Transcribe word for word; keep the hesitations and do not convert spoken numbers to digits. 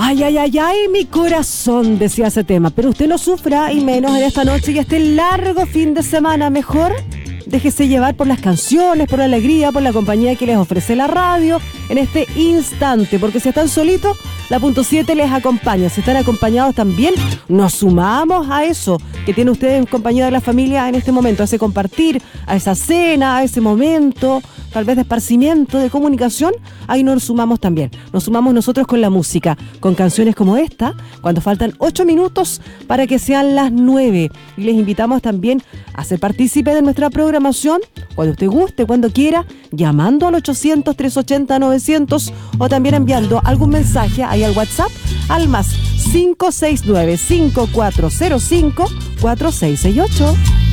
Ay, ay, ay, ay, mi corazón, decía ese tema. Pero usted no sufra, y menos en esta noche y este largo fin de semana. Mejor déjese llevar por las canciones, por la alegría, por la compañía que les ofrece la radio en este instante. Porque si están solitos, la punto siete les acompaña. Si están acompañados también, nos sumamos a eso que tiene usted en compañía de la familia en este momento. A ese compartir, a esa cena, a ese momento, tal vez de esparcimiento, de comunicación. Ahí nos sumamos también. Nos sumamos nosotros con la música, con canciones como esta, cuando faltan ocho minutos para que sean las nueve. Y les invitamos también a ser partícipe de nuestra programación, cuando usted guste, cuando quiera, llamando al ochocientos, trescientos ochenta, novecientos o también enviando algún mensaje ahí al WhatsApp al más cinco seis nueve, cinco cuatro cero cinco, cuatro seis seis ocho.